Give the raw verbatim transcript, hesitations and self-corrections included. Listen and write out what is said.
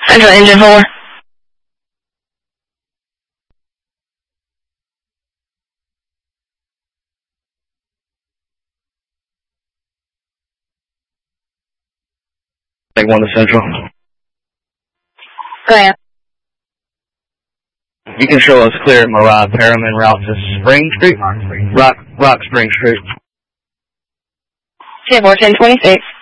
Central engine four. Take one to Central. Go ahead. You can show us clear at Mirage Perriman route to Spring Street? Rock, Rock Spring Street. ten four ten twenty-six.